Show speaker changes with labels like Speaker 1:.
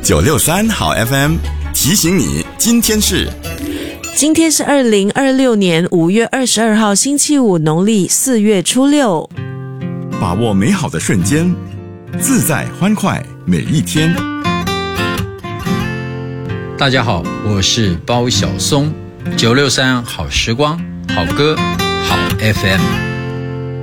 Speaker 1: 963好 FM 提醒你，今天是
Speaker 2: 2026年5月22号星期五，农历4月初6。
Speaker 1: 把握美好的瞬间，自在欢快每一天。
Speaker 3: 大家好，我是包小松，963好时光，好歌，好 FM。